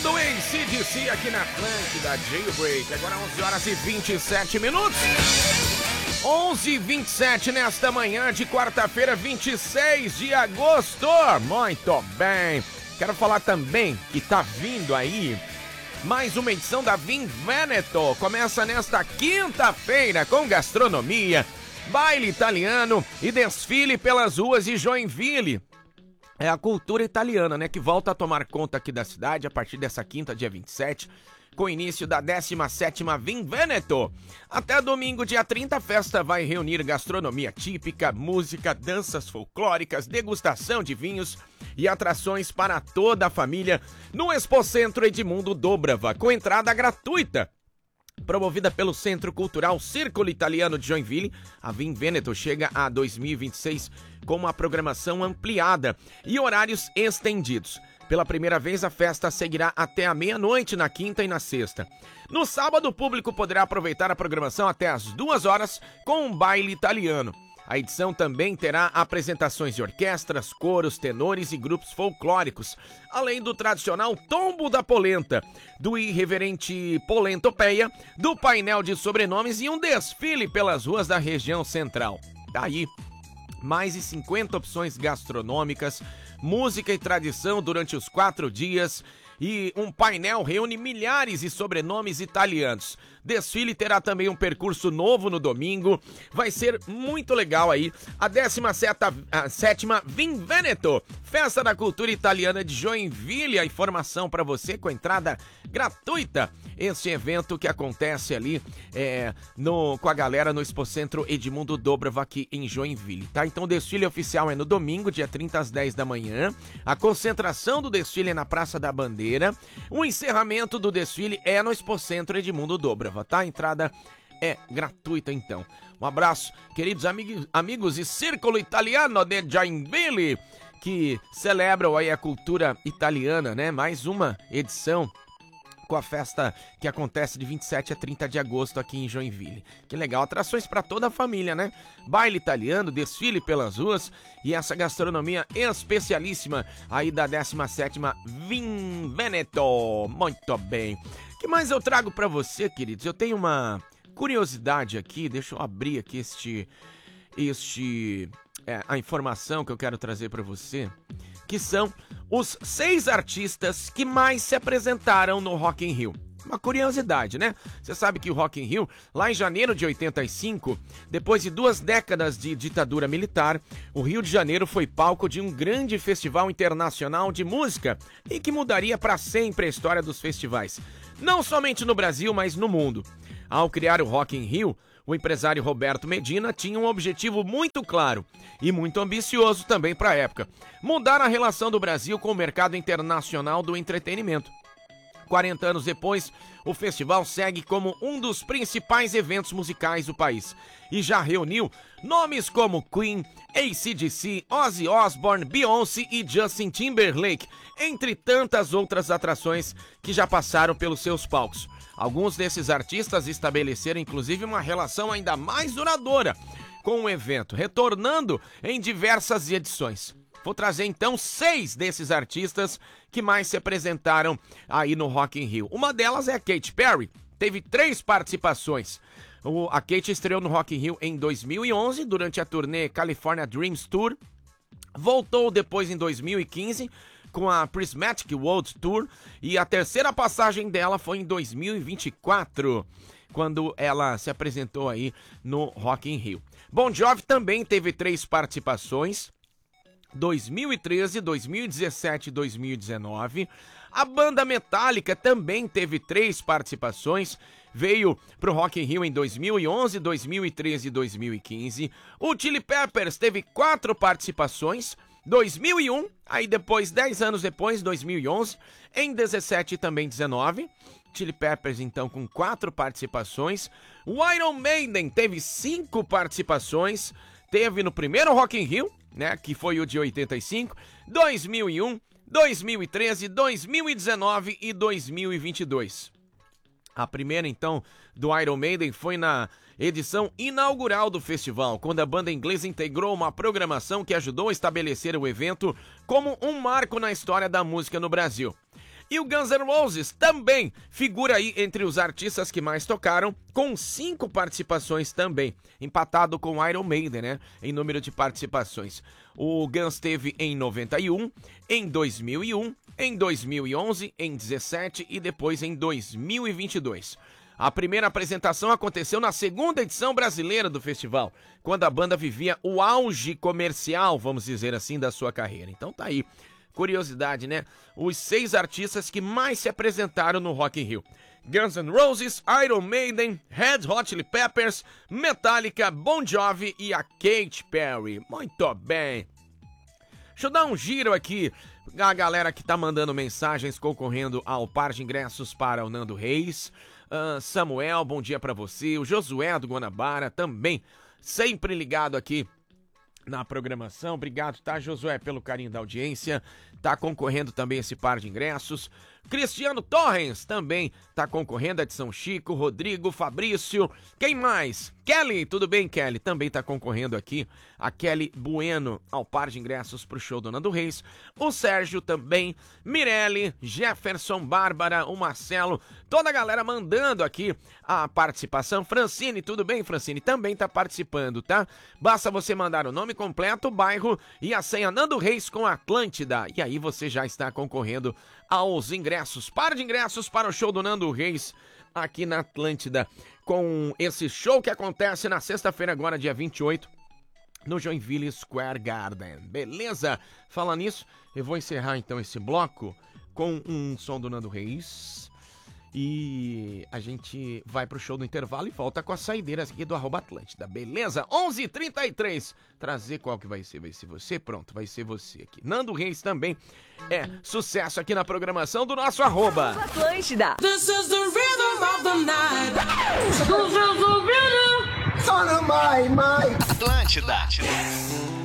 som do AC/DC aqui na Atlântida Jailbreak. Agora 11 horas e 27 minutos. 11h27 nesta manhã de quarta-feira, 26 de agosto. Muito bem. Quero falar também que tá vindo aí mais uma edição da Vin Veneto. Começa nesta quinta-feira com gastronomia, baile italiano e desfile pelas ruas de Joinville. É a cultura italiana, né, que volta a tomar conta aqui da cidade a partir dessa quinta, dia 27, com o início da 17ª Vin Veneto. Até domingo, dia 30, a festa vai reunir gastronomia típica, música, danças folclóricas, degustação de vinhos e atrações para toda a família no Expocentro Edmundo Dobrava, com entrada gratuita. Promovida pelo Centro Cultural Círculo Italiano de Joinville, a Vin Veneto chega a 2026 com uma programação ampliada e horários estendidos. Pela primeira vez, a festa seguirá até a meia-noite na quinta e na sexta. No sábado, o público poderá aproveitar a programação até às 2 horas com um baile italiano. A edição também terá apresentações de orquestras, coros, tenores e grupos folclóricos, além do tradicional Tombo da Polenta, do irreverente Polentopeia, do painel de sobrenomes e um desfile pelas ruas da região central. Daí, mais de 50 opções gastronômicas, música e tradição durante os 4 dias e um painel reúne milhares de sobrenomes italianos. Desfile terá também um percurso novo no domingo. Vai ser muito legal aí a 17ª Vin Veneto, Festa da Cultura Italiana de Joinville. A informação para você com entrada gratuita. Esse evento que acontece ali com a galera no Expocentro Edmundo Dobrava aqui em Joinville, tá? Então o desfile oficial é no domingo, dia 30 às 10 da manhã. A concentração do desfile é na Praça da Bandeira. O encerramento do desfile é no Expocentro Edmundo Dobrava, tá? A entrada é gratuita, então. Um abraço, queridos amigos e Círculo Italiano de Joinville, que celebram aí a cultura italiana, né? Mais uma edição com a festa que acontece de 27 a 30 de agosto aqui em Joinville. Que legal, atrações para toda a família, né? Baile italiano, desfile pelas ruas e essa gastronomia especialíssima aí da 17ª Vin Veneto. Muito bem. O que mais eu trago para você, queridos? Eu tenho uma curiosidade aqui, deixa eu abrir aqui a informação que eu quero trazer para você, que são os 6 artistas que mais se apresentaram no Rock in Rio. Uma curiosidade, né? Você sabe que o Rock in Rio, lá em janeiro de 85, depois de 2 décadas de ditadura militar, o Rio de Janeiro foi palco de um grande festival internacional de música e que mudaria para sempre a história dos festivais, não somente no Brasil, mas no mundo. Ao criar o Rock in Rio, o empresário Roberto Medina tinha um objetivo muito claro e muito ambicioso também para a época: mudar a relação do Brasil com o mercado internacional do entretenimento. 40 anos depois, o festival segue como um dos principais eventos musicais do país e já reuniu nomes como Queen, AC/DC, Ozzy Osbourne, Beyoncé e Justin Timberlake, entre tantas outras atrações que já passaram pelos seus palcos. Alguns desses artistas estabeleceram inclusive uma relação ainda mais duradoura com o evento, retornando em diversas edições. Vou trazer então 6 desses artistas que mais se apresentaram aí no Rock in Rio. Uma delas é a Katy Perry, teve 3 participações. A Katy estreou no Rock in Rio em 2011 durante a turnê California Dreams Tour. Voltou depois em 2015 com a Prismatic World Tour e a terceira passagem dela foi em 2024, quando ela se apresentou aí no Rock in Rio. Bon Jovi também teve 3 participações, 2013, 2017 e 2019. A banda Metallica também teve 3 participações, veio pro Rock in Rio em 2011, 2013 e 2015. O Chili Peppers teve 4 participações, 2001, aí depois, 10 anos depois, 2011, em 17 e também 19. Chili Peppers, então, com 4 participações. O Iron Maiden teve 5 participações, teve no primeiro Rock in Rio, né, que foi o de 85, 2001, 2013, 2019 e 2022. A primeira, então, do Iron Maiden foi na edição inaugural do festival, quando a banda inglesa integrou uma programação que ajudou a estabelecer o evento como um marco na história da música no Brasil. E o Guns N' Roses também figura aí entre os artistas que mais tocaram, com 5 participações também, empatado com o Iron Maiden, né, em número de participações. O Guns teve em 91, em 2001, em 2011, em 17 e depois em 2022. A primeira apresentação aconteceu na segunda edição brasileira do festival, quando a banda vivia o auge comercial, vamos dizer assim, da sua carreira. Então tá aí. Curiosidade, né? Os 6 artistas que mais se apresentaram no Rock in Rio: Guns N' Roses, Iron Maiden, Red Hot Chili Peppers, Metallica, Bon Jovi e a Katy Perry. Muito bem. Deixa eu dar um giro aqui, a galera que tá mandando mensagens concorrendo ao par de ingressos para o Nando Reis. Samuel, bom dia pra você. O Josué do Guanabara também, sempre ligado aqui na programação. Obrigado, tá, Josué, pelo carinho da audiência. Tá concorrendo também esse par de ingressos. Cristiano Torres também tá concorrendo. Edson Chico, Rodrigo, Fabrício. Quem mais? Kelly, tudo bem, Kelly? Também tá concorrendo aqui. A Kelly Bueno ao par de ingressos pro show do Nando Reis. O Sérgio também. Mirelle, Jefferson, Bárbara, o Marcelo. Toda a galera mandando aqui a participação. Francine, tudo bem, Francine? Também tá participando, tá? Basta você mandar o nome completo, o bairro e a senha Nando Reis com Atlântida. E aí você já está concorrendo aos ingressos. Par de ingressos para o show do Nando Reis aqui na Atlântida, com esse show que acontece na sexta-feira agora, dia 28, no Joinville Square Garden. Beleza? Falando nisso, eu vou encerrar então esse bloco com um som do Nando Reis. E a gente vai pro show do intervalo e volta com as saideiras aqui do @Atlântida, beleza? 11h33. Trazer qual que vai ser? Vai ser você? Pronto, vai ser você aqui. Nando Reis também é sucesso aqui na programação do nosso @Atlântida. This is the rhythm of the night. This is the rhythm. Son of my. Atlântida.